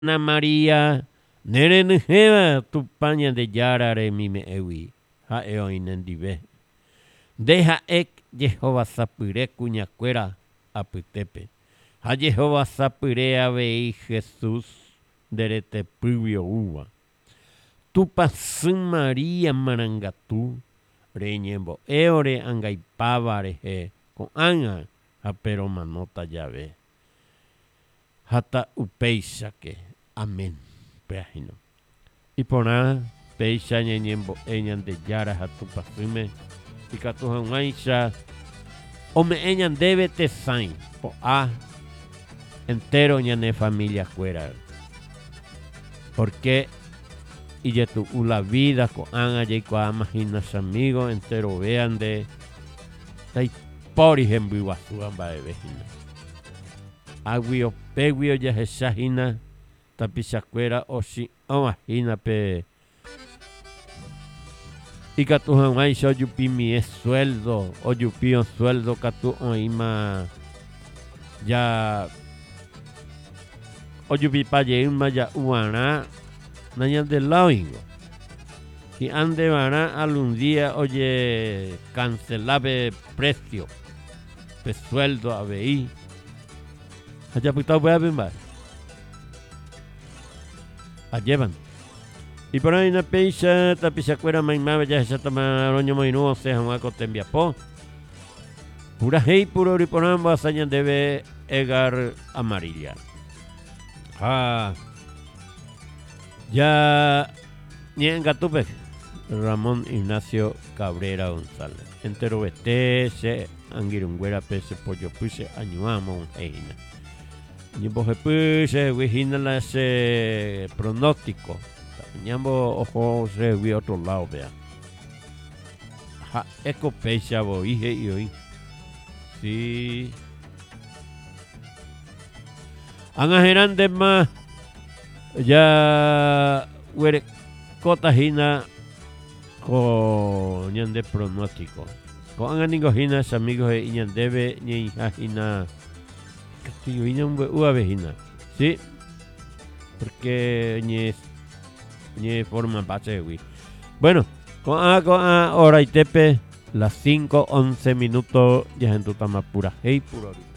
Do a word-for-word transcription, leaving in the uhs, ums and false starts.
Ana María, Nerenjeva, tu paña de yarare mi me ewi, ha eoinendive. Deja ek Jehová sapire cuña cuera aputepe. Ha Jehová sapire avei Jesús derete pubio uva. Tu pasun María marangatu, reñembo eore angaipavare he, con anga a pero manota llave. Hata upeisa que, amén, peajino. Y por nada, peisa ñeñembo eñan de yara hatu pasume, y catujan aisha, o me eñan debe te sain, po a, entero ñane familia fuera. Porque y ya tu la vida con anga y con imaginas amigos entero vean de tai pori hembu wasuan ba vecina aguio peguio ya hesahina tapi sakuera o si imagina pe y catuhan hay so yupi mi es sueldo o yupi un sueldo catu oima ya o yupi pa yeima ya uana nañan del laoingo. Si ande van algún día, oye, cancelabe precio, pe sueldo a veí. Allá puta voy a ver a llevan. Y por ahí una peisa, tapisa cuera, maimaba, ya se toma roño muy nuevo, se llama cotembia po. Pura hey, puro riponam, vasañan debe egar amarilla. Ah. Ya ni en Gatupe, Ramón Ignacio Cabrera González. Entero este se angirungüera pese pollo puse añuamos eina. Ni boje puse vigina la se pronóstico. Ñambo ojo se vi otro lado vea. Ja eco pecha bo hije y hoy. Sí. Angajeran de más. Ya huere cotajina con ñande pronóstico. Con anganingojina amigos de ñandebe ni hajina castillo y un uavejina. Sí. Porque ni ni forma base güey. Bueno, con a con a hora y tepe las cinco once minutos ya en tu tama pura. Hey puro.